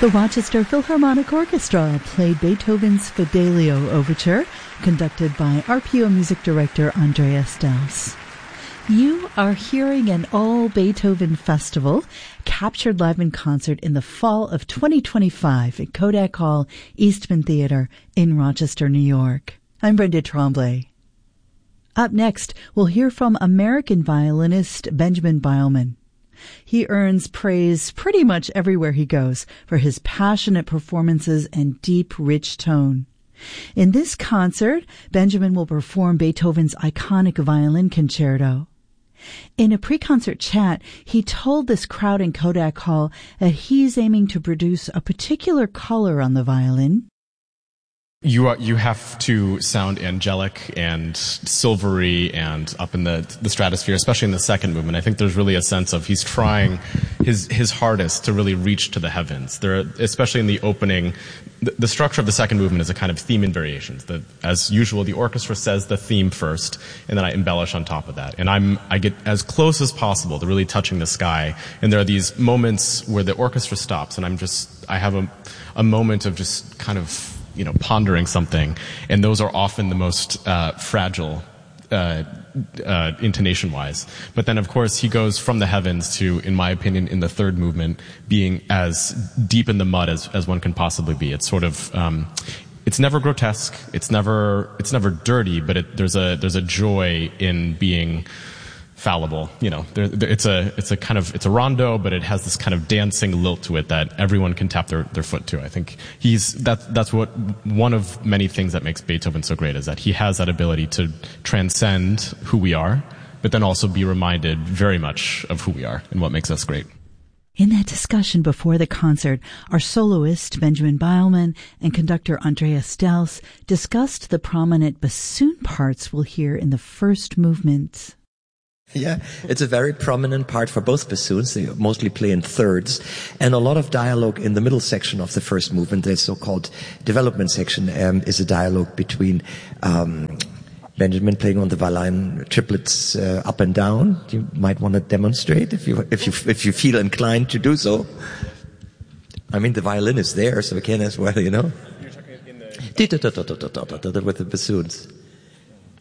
The Rochester Philharmonic Orchestra played Beethoven's Fidelio Overture, conducted by RPO music director Andreas Dals. You are hearing an all-Beethoven festival captured live in concert in the fall of 2025 at Kodak Hall, Eastman Theater in Rochester, New York. I'm Brenda Tremblay. Up next, we'll hear from American violinist Benjamin Beilman. He earns praise pretty much everywhere he goes for his passionate performances and deep, rich tone. In this concert, Benjamin will perform Beethoven's iconic violin concerto. In a pre-concert chat, he told this crowd in Kodak Hall that he's aiming to produce a particular color on the violin. You have to sound angelic and silvery and up in the stratosphere, especially in the second movement. I think there's really a sense of he's trying his hardest to really reach to the heavens. Especially in the opening, the structure of the second movement is a kind of theme and variations. As usual, the orchestra says the theme first, and then I embellish on top of that. And I get as close as possible to really touching the sky. And there are these moments where the orchestra stops, and I have a moment of just kind of, pondering something, and those are often the most fragile intonation-wise. But then, of course, he goes from the heavens to, in my opinion, in the third movement, being as deep in the mud as one can possibly be. It's sort of, it's never grotesque, it's never dirty, but there's a joy in being fallible. It's a rondo, but it has this kind of dancing lilt to it that everyone can tap their foot to. I think that's what one of many things that makes Beethoven so great, is that he has that ability to transcend who we are, but then also be reminded very much of who we are and what makes us great. In that discussion before the concert, our soloist Benjamin Beilman and conductor Andreas Dals discussed the prominent bassoon parts we'll hear in the first movement. Yeah, it's a very prominent part for both bassoons. They mostly play in thirds, and a lot of dialogue in the middle section of the first movement. The so-called development section is a dialogue between Benjamin playing on the violin triplets up and down. You might want to demonstrate if you feel inclined to do so. I mean, the violin is there, so we can as well, You're talking in the with the bassoons.